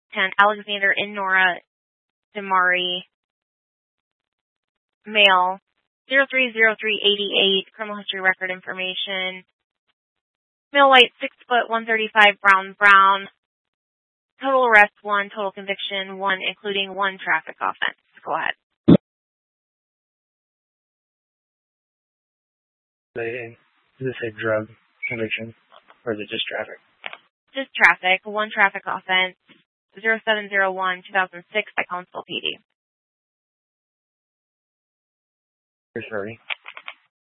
10, Alexander and Nora Demari, male, 030388, criminal history record information. Male, white, 6 foot, 135, brown. Total arrest 1, total conviction 1, including 1 traffic offense. Go ahead. Is this a drug conviction, or is it just traffic? Just traffic, 1 traffic offense, 0701-2006 by Council PD. Here's Hurry.